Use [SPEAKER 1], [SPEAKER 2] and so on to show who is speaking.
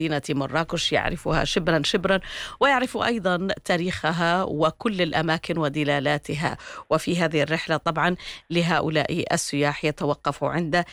[SPEAKER 1] مدينة مراكش، يعرفها شبرا شبرا، ويعرف أيضا تاريخها وكل الأماكن ودلالاتها. وفي هذه الرحلة طبعا لهؤلاء السياح يتوقف عند